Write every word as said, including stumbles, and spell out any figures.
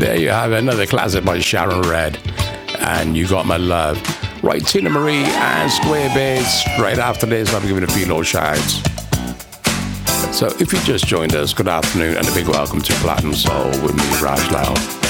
There you have another classic by Sharon Red, and You Got My Love. Right, Tina Marie and Square Biz. Right after this, I'll be giving a few little shouts. So if you just joined us, good afternoon and a big welcome to Platinum Soul with me, Raj Lal.